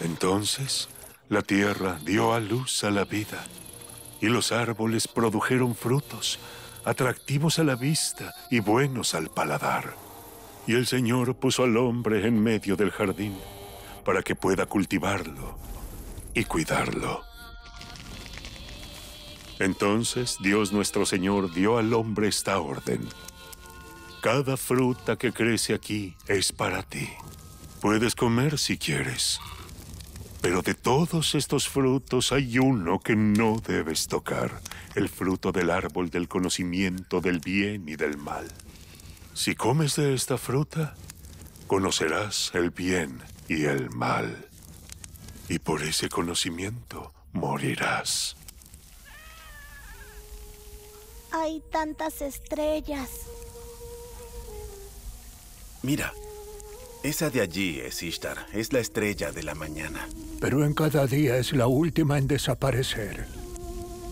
Entonces, la tierra dio a luz a la vida, y los árboles produjeron frutos, atractivos a la vista y buenos al paladar. Y el Señor puso al hombre en medio del jardín, para que pueda cultivarlo y cuidarlo. Entonces Dios nuestro Señor dio al hombre esta orden: cada fruta que crece aquí es para ti. Puedes comer si quieres, pero de todos estos frutos hay uno que no debes tocar, el fruto del árbol del conocimiento del bien y del mal. Si comes de esta fruta, conocerás el bien y el mal, y por ese conocimiento morirás. Hay tantas estrellas. Mira, esa de allí es Ishtar, es la estrella de la mañana. Pero en cada día es la última en desaparecer.